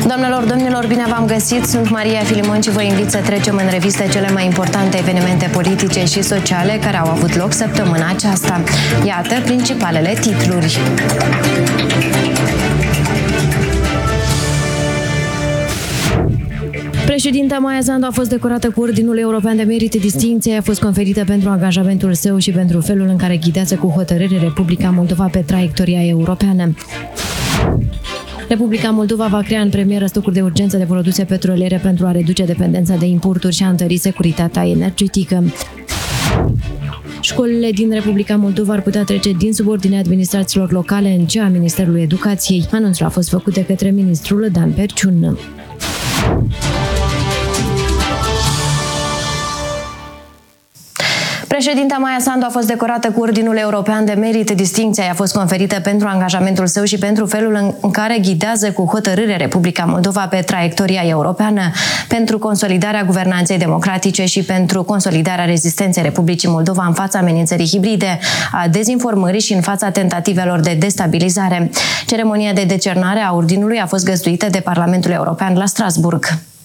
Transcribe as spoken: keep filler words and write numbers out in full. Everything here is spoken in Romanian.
Doamnelor, domnilor, bine v-am găsit! Sunt Maria Filimon și vă invit să trecem în revistă cele mai importante evenimente politice și sociale care au avut loc săptămâna aceasta. Iată principalele titluri. Președinta Maia Sandu a fost decorată cu Ordinul European de Merit. Distincția a fost conferită pentru angajamentul său și pentru felul în care ghidează cu hotărâre Republica Moldova pe traiectoria europeană. Republica Moldova va crea în premieră stocuri de urgență de produse petroliere pentru a reduce dependența de importuri și a întări securitatea energetică. Școlile din Republica Moldova ar putea trece din subordinea administrațiilor locale în cea a Ministerului Educației. Anunțul a fost făcut de către ministrul Dan Perciun. Președinta Maia Sandu a fost decorată cu Ordinul European de Merit. Distincția i-a fost conferită pentru angajamentul său și pentru felul în care ghidează cu hotărâre Republica Moldova pe traiectoria europeană, pentru consolidarea guvernanței democratice și pentru consolidarea rezistenței Republicii Moldova în fața amenințării hibride, a dezinformării și în fața tentativelor de destabilizare. Ceremonia de decernare a Ordinului a fost găzduită de Parlamentul European la Strasburg.